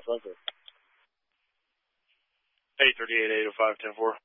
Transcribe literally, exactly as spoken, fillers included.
Los Angeles. eight thirty-eight, eight oh five, ten four.